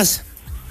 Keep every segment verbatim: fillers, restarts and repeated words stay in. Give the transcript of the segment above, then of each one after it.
estás?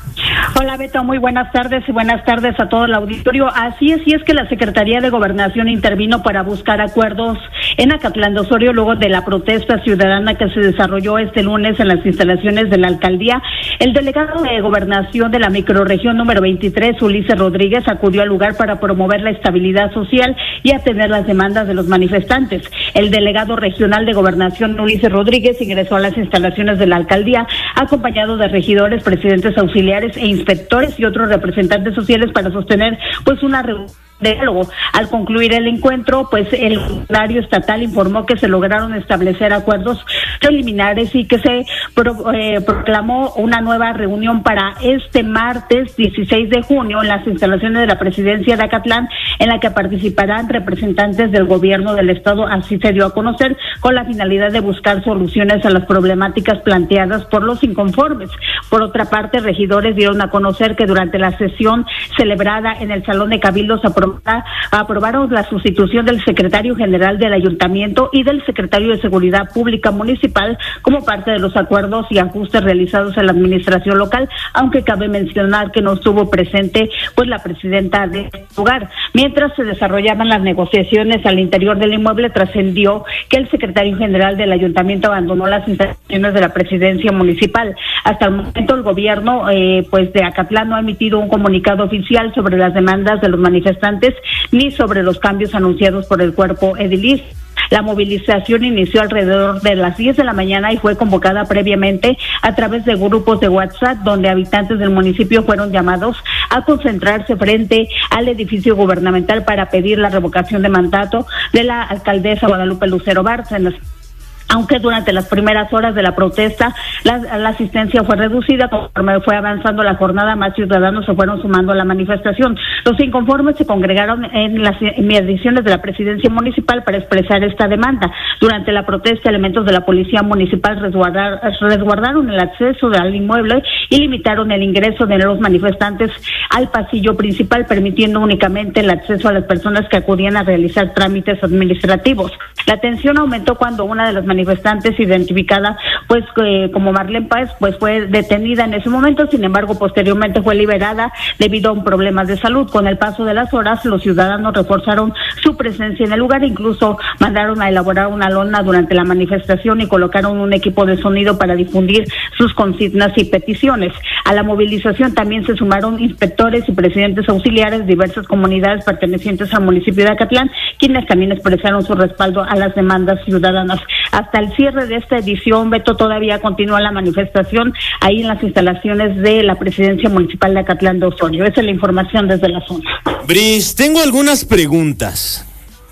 Hola Beto, muy buenas tardes y buenas tardes a todo el auditorio. Así es, y es que la Secretaría de Gobernación intervino para buscar acuerdos en Acatlán de Osorio luego de la protesta ciudadana que se desarrolló este lunes en las instalaciones de la alcaldía. El delegado de Gobernación de la microrregión número veintitrés, Ulises Rodríguez, acudió al lugar para promover la estabilidad social y atender las demandas de los manifestantes. El delegado regional de Gobernación, Ulises Rodríguez, ingresó a las instalaciones de la alcaldía acompañado de regidores, presidentes auxiliares e inspectores y otros representantes sociales para sostener pues una reunión de diálogo. Al concluir el encuentro, pues el funcionario estatal informó que se lograron establecer acuerdos preliminares y que se pro, eh, proclamó una nueva reunión para este martes dieciséis de junio en las instalaciones de la presidencia de Acatlán, en la que participarán representantes del gobierno del estado. Así se dio a conocer, con la finalidad de buscar soluciones a las problemáticas planteadas por los inconformes. Por otra parte, regidores dieron a conocer que durante la sesión celebrada en el Salón de Cabildos aprobó aprobaron la sustitución del secretario general del ayuntamiento y del secretario de Seguridad Pública Municipal como parte de los acuerdos y ajustes realizados en la administración local, aunque cabe mencionar que no estuvo presente pues la presidenta de este lugar. Mientras se desarrollaban las negociaciones al interior del inmueble, trascendió que el secretario general del ayuntamiento abandonó las instalaciones de la presidencia municipal. Hasta el momento el gobierno eh, pues de Acatlán no ha emitido un comunicado oficial sobre las demandas de los manifestantes ni sobre los cambios anunciados por el cuerpo edilicio. La movilización inició alrededor de las diez de la mañana y fue convocada previamente a través de grupos de WhatsApp, donde habitantes del municipio fueron llamados a concentrarse frente al edificio gubernamental para pedir la revocación de mandato de la alcaldesa Guadalupe Lucero Bárcenas. Aunque durante las primeras horas de la protesta la, la asistencia fue reducida, conforme fue avanzando la jornada, más ciudadanos se fueron sumando a la manifestación. Los inconformes se congregaron en las inmediaciones de la presidencia municipal para expresar esta demanda. Durante la protesta, elementos de la policía municipal resguardar, resguardaron el acceso al inmueble y limitaron el ingreso de los manifestantes al pasillo principal, permitiendo únicamente el acceso a las personas que acudían a realizar trámites administrativos. La tensión aumentó cuando una de las manifestantes manifestantes identificada pues eh, como Marlene Páez pues fue detenida en ese momento. Sin embargo, posteriormente fue liberada debido a un problema de salud. Con el paso de las horas, los ciudadanos reforzaron su presencia en el lugar, incluso mandaron a elaborar una lona durante la manifestación y colocaron un equipo de sonido para difundir sus consignas y peticiones. A la movilización también se sumaron inspectores y presidentes auxiliares de diversas comunidades pertenecientes al municipio de Acatlán, quienes también expresaron su respaldo a las demandas ciudadanas. Hasta el cierre de esta edición, Beto, todavía continúa la manifestación ahí en las instalaciones de la presidencia municipal de Acatlán de Osorio. Esa es la información desde la zona. Bris, tengo algunas preguntas.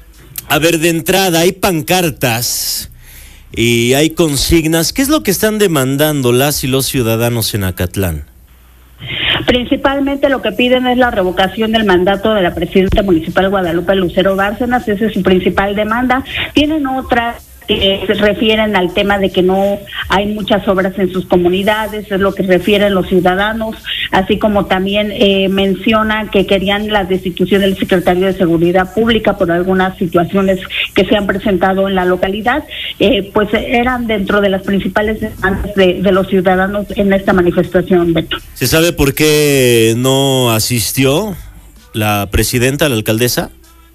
A ver, de entrada, hay pancartas y hay consignas. ¿Qué es lo que están demandando las y los ciudadanos en Acatlán? Principalmente lo que piden es la revocación del mandato de la presidenta municipal Guadalupe Lucero Bárcenas. Esa es su principal demanda. Tienen otras que se refieren al tema de que no hay muchas obras en sus comunidades, es lo que refieren los ciudadanos, así como también eh, menciona que querían la destitución del secretario de Seguridad Pública por algunas situaciones que se han presentado en la localidad. Eh, pues eran dentro de las principales demandas de, de los ciudadanos en esta manifestación, Beto. ¿Se sabe por qué no asistió la presidenta, la alcaldesa?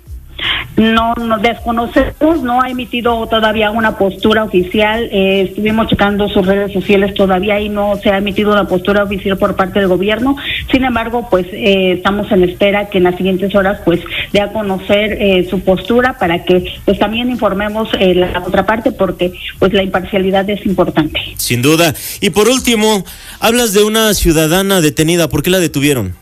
No, no desconocemos, no ha emitido todavía una postura oficial. Eh, estuvimos checando sus redes sociales todavía y no se ha emitido una postura oficial por parte del gobierno. Sin embargo, pues eh, estamos en espera que en las siguientes horas pues dé a conocer eh, su postura para que pues también informemos eh, la otra parte, porque pues la imparcialidad es importante. Sin duda. Y por último, hablas de una ciudadana detenida. ¿Por qué la detuvieron?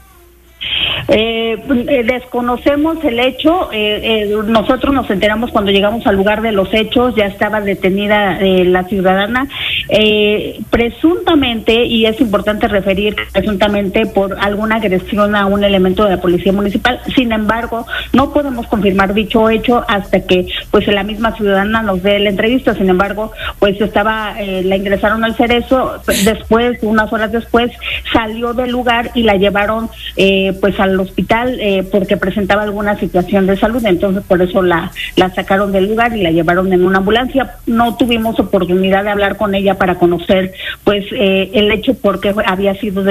Eh, eh, desconocemos el hecho, eh, eh, nosotros nos enteramos cuando llegamos al lugar de los hechos, ya estaba detenida eh, la ciudadana, eh, presuntamente, y es importante referir presuntamente por alguna agresión a un elemento de la policía municipal. Sin embargo, no podemos confirmar dicho hecho hasta que pues la misma ciudadana nos dé la entrevista. Sin embargo, pues estaba, eh, la ingresaron al Cerezo, después, unas horas después, salió del lugar y la llevaron eh, pues al hospital eh, porque presentaba alguna situación de salud. Entonces por eso la, la sacaron del lugar y la llevaron en una ambulancia. No tuvimos oportunidad de hablar con ella para conocer pues eh, el hecho porque había sido